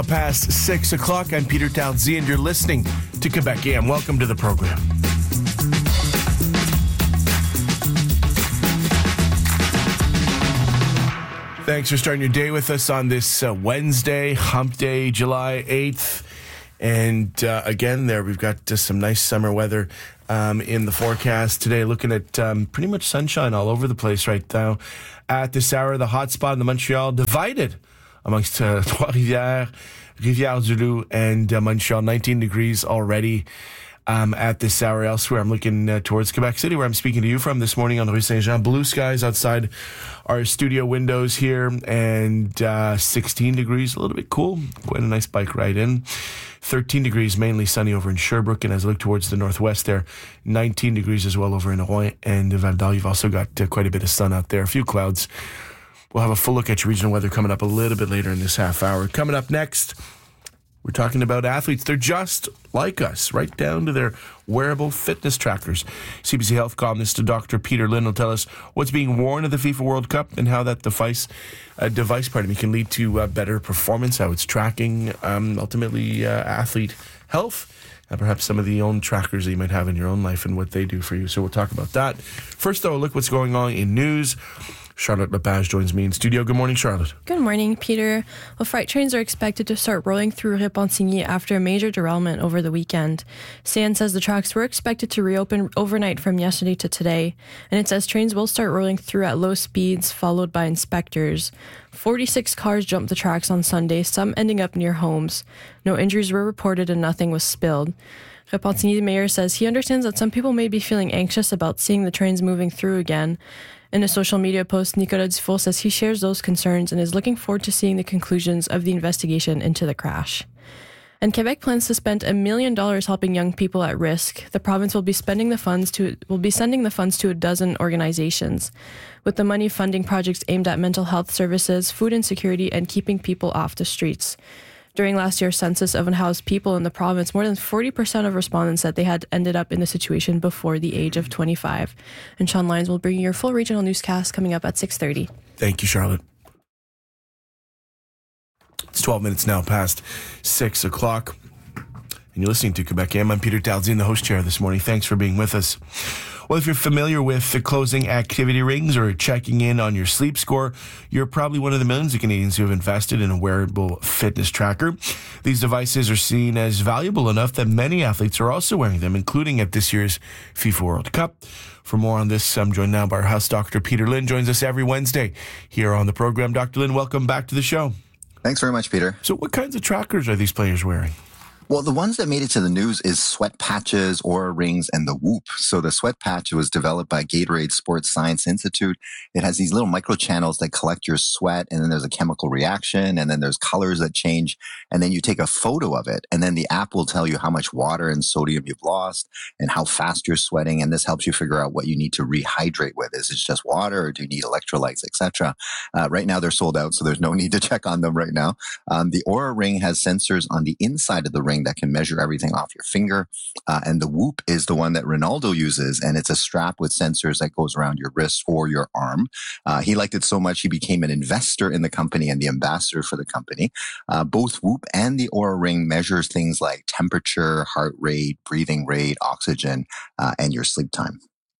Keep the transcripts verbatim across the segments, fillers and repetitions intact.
Past six o'clock, I'm Peter Talzi, and you're listening to Quebec A M. Welcome to the program. Thanks for starting your day with us on this uh, Wednesday, Hump Day, July eighth. And uh, again, there we've got uh, some nice summer weather um, in the forecast today. Looking at um, pretty much sunshine all over the place right now. At this hour, the hot spot in the Montreal divided amongst uh, Trois-Rivières, Rivière-du-Loup, and uh, Montreal. nineteen degrees already um, at this hour. Elsewhere, I'm looking uh, towards Quebec City, where I'm speaking to you from this morning on Rue Saint-Jean. Blue skies outside our studio windows here, and uh, sixteen degrees, a little bit cool. Quite a nice bike ride in. thirteen degrees, mainly sunny over in Sherbrooke, and as I look towards the northwest there, nineteen degrees as well over in Rouen and Val-d'Or. You've also got uh, quite a bit of sun out there, a few clouds. We'll have a full look at your regional weather coming up a little bit later in this half hour. Coming up next, we're talking about athletes. They're just like us, right down to their wearable fitness trackers. C B C Health columnist Doctor Peter Lynn will tell us what's being worn at the FIFA World Cup and how that device, uh, device pardon me, can lead to uh, better performance, how it's tracking um, ultimately uh, athlete health, and perhaps some of the own trackers that you might have in your own life and what they do for you. So we'll talk about that. First, though, look what's going on in news. Charlotte Lepage joins me in studio. Good morning, Charlotte. Good morning, Peter. Well, freight trains are expected to start rolling through Repentigny after a major derailment over the weekend. C N says the tracks were expected to reopen overnight from yesterday to today, and it says trains will start rolling through at low speeds, followed by inspectors. forty-six cars jumped the tracks on Sunday, some ending up near homes. No injuries were reported and nothing was spilled. Repentigny mayor says he understands that some people may be feeling anxious about seeing the trains moving through again. In a social media post, Nicolas Dufour says he shares those concerns and is looking forward to seeing the conclusions of the investigation into the crash. And Quebec plans to spend a million dollars helping young people at risk. The province will be spending the funds to will be sending the funds to a dozen organizations, with the money funding projects aimed at mental health services, food insecurity, and keeping people off the streets. During last year's census of unhoused people in the province, more than forty percent of respondents said they had ended up in the situation before the age of twenty-five. And Sean Lyons will bring you your full regional newscast coming up at six thirty. Thank you, Charlotte. It's twelve minutes now past six o'clock. And you're listening to Quebec A M. I'm Peter Talzi in the host chair this morning. Thanks for being with us. Well, if you're familiar with the closing activity rings or checking in on your sleep score, you're probably one of the millions of Canadians who have invested in a wearable fitness tracker. These devices are seen as valuable enough that many athletes are also wearing them, including at this year's FIFA World Cup. For more on this, I'm joined now by our house doctor, Peter Lynn, joins us every Wednesday here on the program. Doctor Lynn, welcome back to the show. Thanks very much, Peter. So what kinds of trackers are these players wearing? Well, the ones that made it to the news is sweat patches, Oura rings, and the Whoop. So the sweat patch was developed by Gatorade Sports Science Institute. It has these little microchannels that collect your sweat, and then there's a chemical reaction, and then there's colors that change, and then you take a photo of it, and then the app will tell you how much water and sodium you've lost and how fast you're sweating, and this helps you figure out what you need to rehydrate with. Is it just water, or do you need electrolytes, et cetera? Uh, right now, they're sold out, so there's no need to check on them right now. Um, the Oura ring has sensors on the inside of the ring that can measure everything off your finger. Uh, and the Whoop is the one that Ronaldo uses, and it's a strap with sensors that goes around your wrist or your arm. Uh, he liked it so much, he became an investor in the company and the ambassador for the company. Uh, both Whoop and the Oura Ring measures things like temperature, heart rate, breathing rate, oxygen, uh, and your sleep time.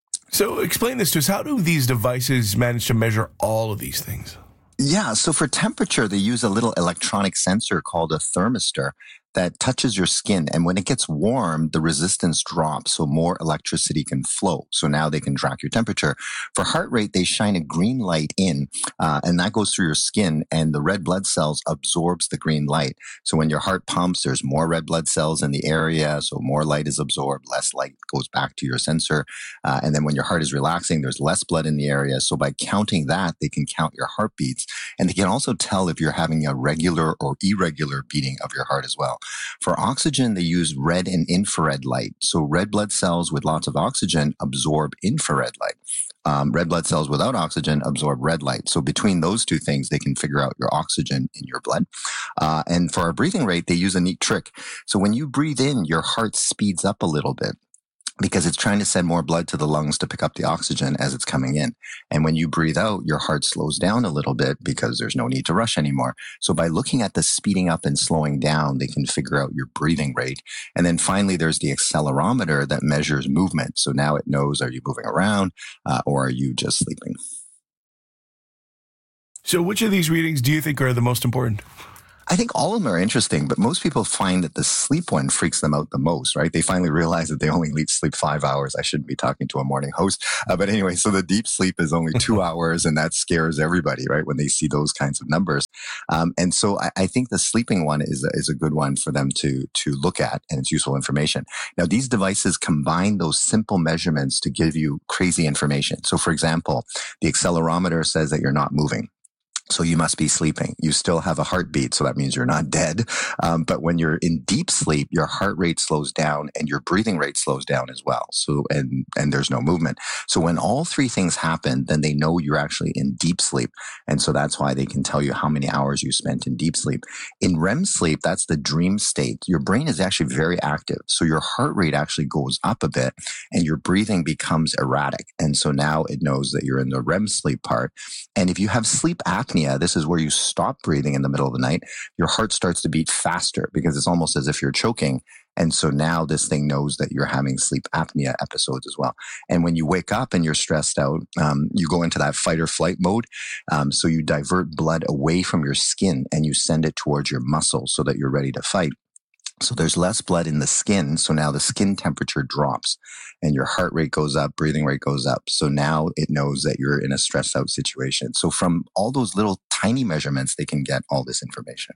So explain this to us. How do these devices manage to measure all of these things? Yeah, so for temperature, they use a little electronic sensor called a thermistor that touches your skin. And when it gets warm, the resistance drops so more electricity can flow. So now they can track your temperature. For heart rate, they shine a green light in, uh, and that goes through your skin, and the red blood cells absorbs the green light. So when your heart pumps, there's more red blood cells in the area, so more light is absorbed, less light goes back to your sensor. Uh, and then when your heart is relaxing, there's less blood in the area. So by counting that, they can count your heartbeats. And they can also tell if you're having a regular or irregular beating of your heart as well. For oxygen, they use red and infrared light. So red blood cells with lots of oxygen absorb infrared light. Um, red blood cells without oxygen absorb red light. So between those two things, they can figure out your oxygen in your blood. Uh, and for our breathing rate, they use a neat trick. So when you breathe in, your heart speeds up a little bit. because it's trying to send more blood to the lungs to pick up the oxygen as it's coming in. And when you breathe out, your heart slows down a little bit because there's no need to rush anymore. So by looking at the speeding up and slowing down, they can figure out your breathing rate. And then finally, there's the accelerometer that measures movement. So now it knows, are you moving around uh, or are you just sleeping? So which of these readings do you think are the most important? I think all of them are interesting, but most people find that the sleep one freaks them out the most, right? They finally realize that they only need sleep five hours. I shouldn't be talking to a morning host. Uh, but anyway, so the deep sleep is only two hours, and that scares everybody, right? When they see those kinds of numbers. Um, and so I, I think the sleeping one is a, is a good one for them to, to look at, and it's useful information. Now, these devices combine those simple measurements to give you crazy information. So for example, the accelerometer says that you're not moving. So you must be sleeping. You still have a heartbeat, so that means you're not dead. Um, but when you're in deep sleep, your heart rate slows down and your breathing rate slows down as well. So and and there's no movement. So when all three things happen, then they know you're actually in deep sleep, and so that's why they can tell you how many hours you spent in deep sleep. In R E M sleep, that's the dream state. Your brain is actually very active, so your heart rate actually goes up a bit, and your breathing becomes erratic. And so now it knows that you're in the R E M sleep part. And if you have sleep apnea, this is where you stop breathing in the middle of the night. Your heart starts to beat faster because it's almost as if you're choking. And so now this thing knows that you're having sleep apnea episodes as well. And when you wake up and you're stressed out, um, you go into that fight or flight mode. Um, so you divert blood away from your skin and you send it towards your muscles so that you're ready to fight. So there's less blood in the skin. So now the skin temperature drops and your heart rate goes up, breathing rate goes up. So now it knows that you're in a stressed out situation. So from all those little tiny measurements, they can get all this information.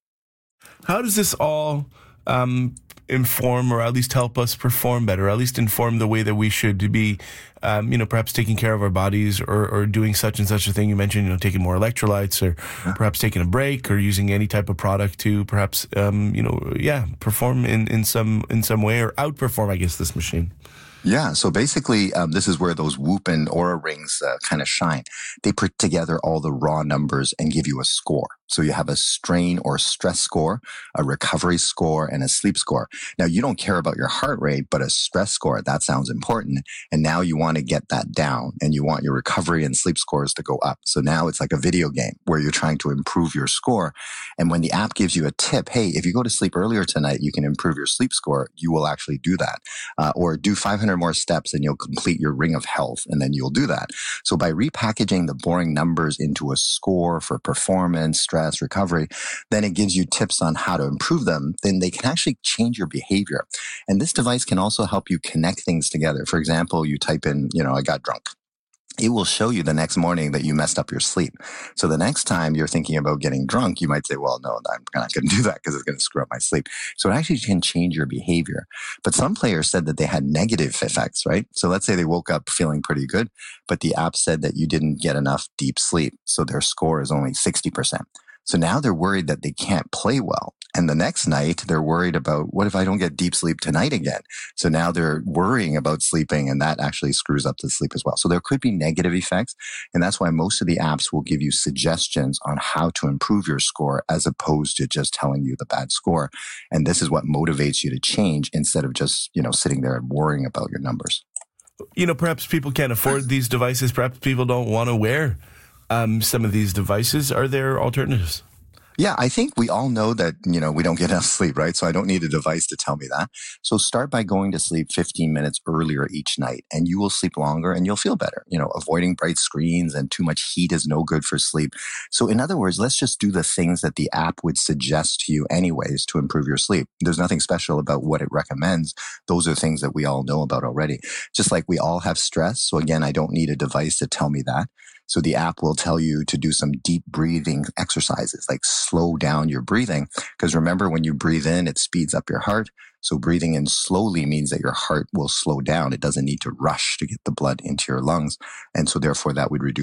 How does this all um, inform or at least help us perform better, or at least inform the way that we should be, um, you know, perhaps taking care of our bodies or, or doing such and such a thing? You mentioned, you know, taking more electrolytes or yeah. perhaps taking a break or using any type of product to perhaps, um, you know, yeah, perform in, in some in some way or outperform, I guess, this machine. Yeah. So basically, um, this is where those Whoop and Oura rings uh, kind of shine. They put together all the raw numbers and give you a score. So you have a strain or stress score, a recovery score, and a sleep score. Now, you don't care about your heart rate, but a stress score, that sounds important. And now you want to get that down and you want your recovery and sleep scores to go up. So now it's like a video game where you're trying to improve your score. And when the app gives you a tip, hey, if you go to sleep earlier tonight, you can improve your sleep score, you will actually do that. Uh, or do five hundred more steps and you'll complete your ring of health, and then you'll do that. So by repackaging the boring numbers into a score for performance, stress, recovery, then it gives you tips on how to improve them. Then they can actually change your behavior. And this device can also help you connect things together. For example, you type in, you know, I got drunk. It will show you the next morning that you messed up your sleep. So the next time you're thinking about getting drunk, you might say, well, no, I'm not going to do that because it's going to screw up my sleep. So it actually can change your behavior. But some players said that they had negative effects, right? So let's say they woke up feeling pretty good, but the app said that you didn't get enough deep sleep. So their score is only sixty percent. So now they're worried that they can't play well. And the next night, they're worried about, what if I don't get deep sleep tonight again? So now they're worrying about sleeping, and that actually screws up the sleep as well. So there could be negative effects. And that's why most of the apps will give you suggestions on how to improve your score as opposed to just telling you the bad score. And this is what motivates you to change instead of just, you know, sitting there and worrying about your numbers. You know, perhaps people can't afford these devices. Perhaps people don't want to wear Um, some of these devices. Are there alternatives? Yeah, I think we all know that, you know, we don't get enough sleep, right? So I don't need a device to tell me that. So start by going to sleep fifteen minutes earlier each night, and you will sleep longer and you'll feel better. You know, avoiding bright screens and too much heat is no good for sleep. So in other words, let's just do the things that the app would suggest to you anyways to improve your sleep. There's nothing special about what it recommends. Those are things that we all know about already. Just like we all have stress. So again, I don't need a device to tell me that. So the app will tell you to do some deep breathing exercises, like slow down your breathing. Because remember, when you breathe in, it speeds up your heart. So breathing in slowly means that your heart will slow down. It doesn't need to rush to get the blood into your lungs. And so therefore that would reduce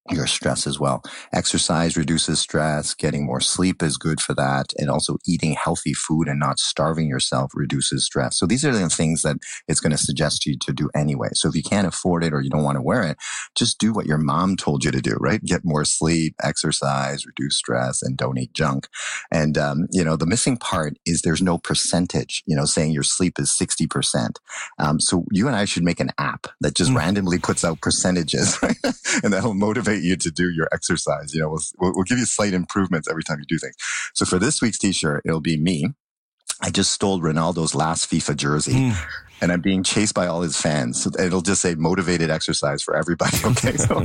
your stress as well. Exercise reduces stress. Getting more sleep is good for that. And also eating healthy food and not starving yourself reduces stress. So these are the things that it's going to suggest you to do anyway. So if you can't afford it or you don't want to wear it, just do what your mom told you to do, right? Get more sleep, exercise, reduce stress, and don't eat junk. And, um, you know, the missing part is there's no percentage, you know, saying your sleep is sixty percent. Um, so you and I should make an app that just mm. randomly puts out percentages, right? And that'll motivate you to do your exercise. You know, we'll, we'll give you slight improvements every time you do things. So for this week's t-shirt, it'll be me. I just stole Ronaldo's last FIFA jersey mm. and I'm being chased by all his fans. So it'll just say motivated exercise for everybody. Okay. So.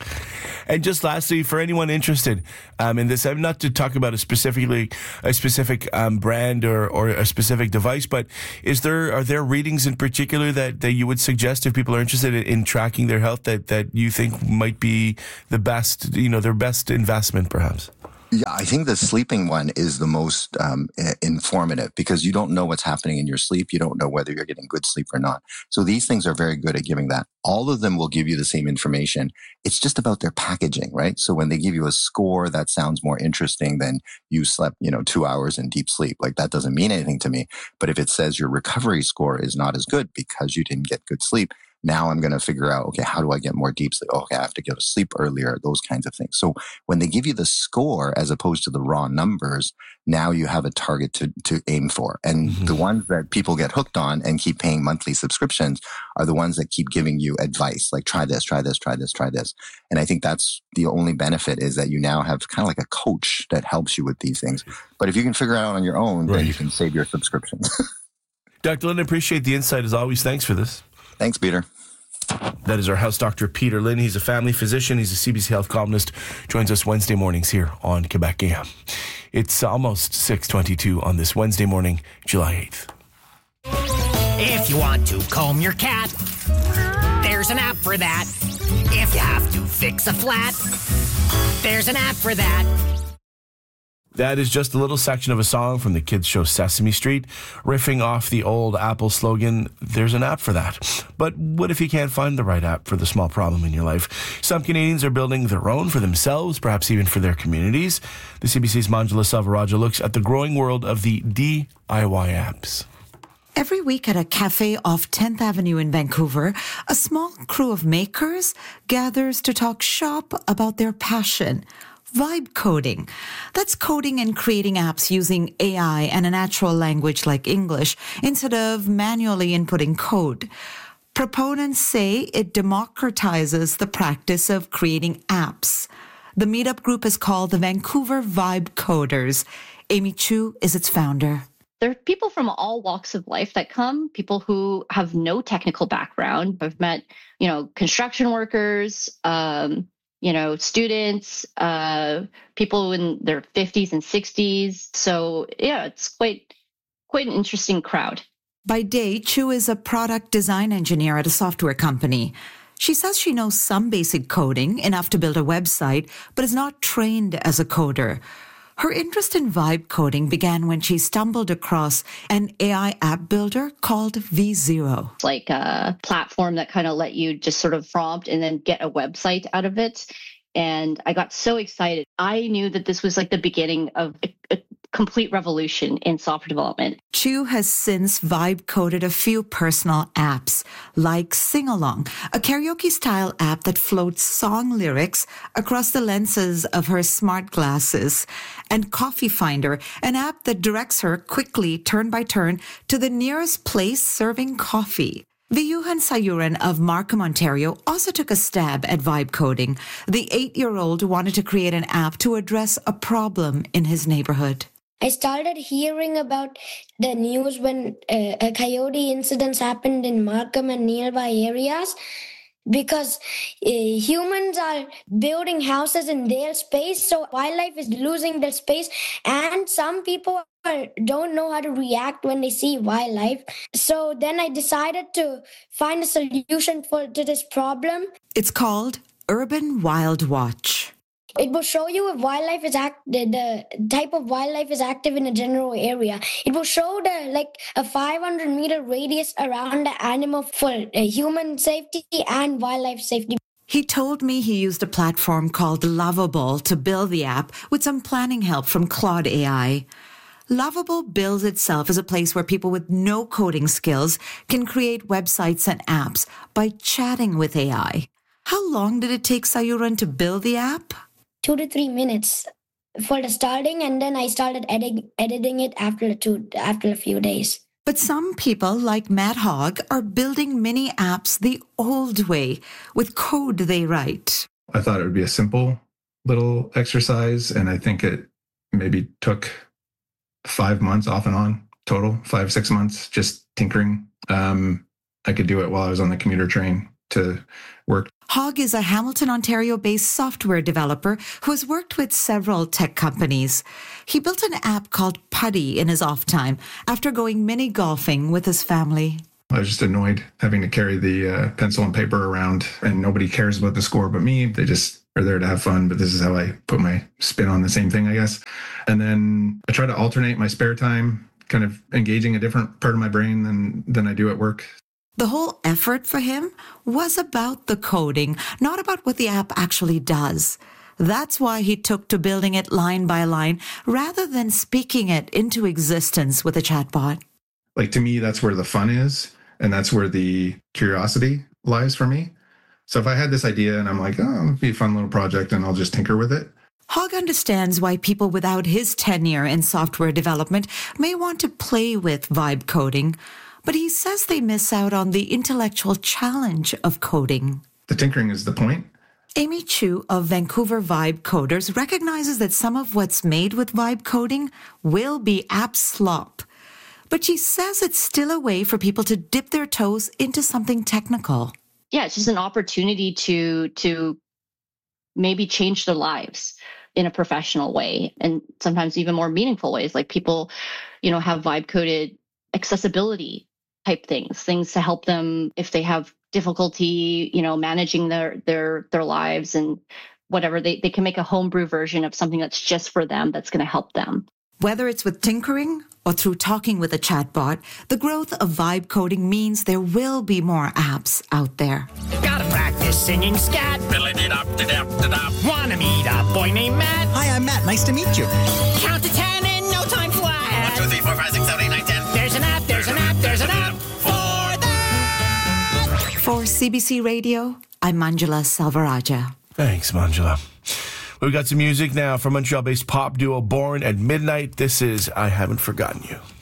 And just lastly, for anyone interested um, in this, I'm not to talk about a specifically a specific um, brand or, or a specific device, but is there are there readings in particular that, that you would suggest if people are interested in, in tracking their health that, that you think might be the best, you know, their best investment, perhaps? Yeah, I think the sleeping one is the most um, informative because you don't know what's happening in your sleep. You don't know whether you're getting good sleep or not. So these things are very good at giving that. All of them will give you the same information. It's just about their packaging, right? So when they give you a score that sounds more interesting than you slept, you know, two hours in deep sleep, like that doesn't mean anything to me. But if it says your recovery score is not as good because you didn't get good sleep, now I'm going to figure out, okay, how do I get more deep sleep? Okay, I have to go to sleep earlier, those kinds of things. So when they give you the score as opposed to the raw numbers, now you have a target to, to aim for. And mm-hmm. the ones that people get hooked on and keep paying monthly subscriptions are the ones that keep giving you advice, like try this, try this, try this, try this. And I think that's the only benefit is that you now have kind of like a coach that helps you with these things. But if you can figure it out on your own, right. then you can save your subscriptions. Doctor Lin, appreciate the insight as always. Thanks for this. Thanks, Peter. That is our house doctor, Peter Lin. He's a family physician. He's a C B C Health columnist. Joins us Wednesday mornings here on Quebec A M. It's almost six twenty-two on this Wednesday morning, July eighth. If you want to comb your cat, there's an app for that. If you have to fix a flat, there's an app for that. That is just a little section of a song from the kids' show Sesame Street, riffing off the old Apple slogan, there's an app for that. But what if you can't find the right app for the small problem in your life? Some Canadians are building their own for themselves, perhaps even for their communities. The C B C's Manjula Selvarajah looks at the growing world of the D I Y apps. Every week at a cafe off tenth Avenue in Vancouver, a small crew of makers gathers to talk shop about their passion. Vibe coding. That's coding and creating apps using A I and a natural language like English instead of manually inputting code. Proponents say it democratizes the practice of creating apps. The meetup group is called the Vancouver Vibe Coders. Amy Chu is its founder. There are people from all walks of life that come, people who have no technical background. I've met, you know, construction workers, um, you know, students, uh, people in their fifties and sixties. So yeah, it's quite, quite an interesting crowd. By day, Chu is a product design engineer at a software company. She says she knows some basic coding, enough to build a website, but is not trained as a coder. Her interest in vibe coding began when she stumbled across an A I app builder called V Zero. It's like a platform that kind of let you just sort of prompt and then get a website out of it. And I got so excited. I knew that this was like the beginning of a, a complete revolution in software development. Chu has since vibe coded a few personal apps like Sing Along, a karaoke-style app that floats song lyrics across the lenses of her smart glasses, and Coffee Finder, an app that directs her quickly, turn by turn, to the nearest place serving coffee. Viyuhan Sayuran of Markham, Ontario, also took a stab at vibe coding. The eight-year-old wanted to create an app to address a problem in his neighborhood. I started hearing about the news when uh, a coyote incidents happened in Markham and nearby areas because uh, humans are building houses in their space, so wildlife is losing their space, and some people are, don't know how to react when they see wildlife. So then I decided to find a solution for to this problem. It's called Urban Wild Watch. It will show you if wildlife is act the, the type of wildlife is active in a general area. It will show the like a five hundred meter radius around the animal for uh, human safety and wildlife safety. He told me he used a platform called Lovable to build the app with some planning help from Claude A I. Lovable bills itself as a place where people with no coding skills can create websites and apps by chatting with A I. How long did it take Sayuran to build the app? Two to three minutes for the starting, and then I started edit- editing it after two after a few days. But some people, like Matt Hogg, are building mini apps the old way, with code they write. I thought it would be a simple little exercise, and I think it maybe took five months off and on total, five, six months, just tinkering. Um, I could do it while I was on the commuter train to work. Hogg is a Hamilton, Ontario-based software developer who has worked with several tech companies. He built an app called Putty in his off time after going mini golfing with his family. I was just annoyed having to carry the uh, pencil and paper around, and nobody cares about the score but me. They just are there to have fun, but this is how I put my spin on the same thing, I guess. And then I try to alternate my spare time, kind of engaging a different part of my brain than, than I do at work. The whole effort for him was about the coding, not about what the app actually does. That's why he took to building it line by line rather than speaking it into existence with a chatbot. Like, to me, that's where the fun is, and that's where the curiosity lies for me. So if I had this idea and I'm like, oh, it'll be a fun little project and I'll just tinker with it. Hogg understands why people without his tenure in software development may want to play with vibe coding, but he says they miss out on the intellectual challenge of coding. The tinkering is the point. Amy Chu of Vancouver Vibe Coders recognizes that some of what's made with vibe coding will be app slop. But she says it's still a way for people to dip their toes into something technical. Yeah, it's just an opportunity to to maybe change their lives in a professional way, and sometimes even more meaningful ways. Like, people, you know, have vibe coded accessibility type things, things to help them if they have difficulty, you know, managing their their their lives and whatever. They they can make a homebrew version of something that's just for them, that's going to help them. Whether it's with tinkering or through talking with a chatbot, the growth of vibe coding means there will be more apps out there. Gotta practice singing scat. Wanna meet a boy named Matt? Hi, I'm Matt. Nice to meet you. Count to ten in no time flat. One, two, three, four, five, six, seven, eight, nine, ten. There's an app, there's an app, there's an app for that. For C B C Radio, I'm Manjula Salvaraja. Thanks, Manjula. We've got some music now from Montreal-based pop duo Born at Midnight. This is I Haven't Forgotten You.